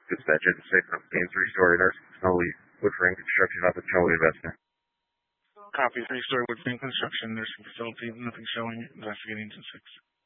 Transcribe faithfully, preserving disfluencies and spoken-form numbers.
Dispatch at the statement of being three-story nursing facility, wood frame construction of the facility investment. Copy, three-story wood frame construction nursing facility, nothing showing, investigating to six.